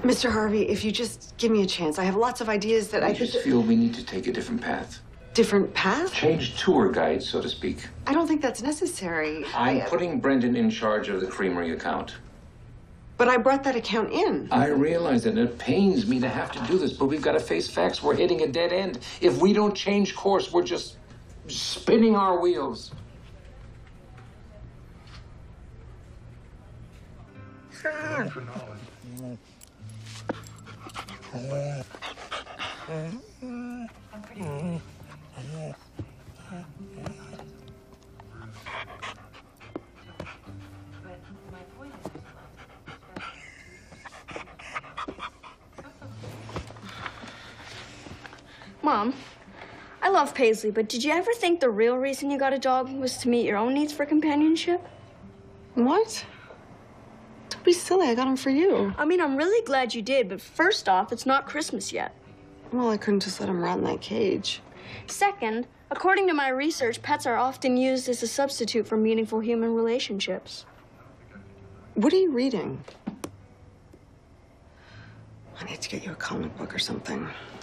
Mr. Harvey, if you just give me a chance, I have lots of ideas that I just feel we need to take a different path. Different path? Change tour guide, so to speak. I don't think that's necessary. I'm putting Brendan in charge of the creamery account. But I brought that account in. I realize that, and it pains me to have to do this, but we've got to face facts. We're hitting a dead end. If we don't change course, we're just spinning our wheels. Mom, I love Paisley, but did you ever think the real reason you got a dog was to meet your own needs for companionship? What? Don't be silly. I got him for you. I mean, I'm really glad you did, but first off, it's not Christmas yet. Well, I couldn't just let him rot in that cage. Second, according to my research, pets are often used as a substitute for meaningful human relationships. What are you reading? I need to get you a comic book or something.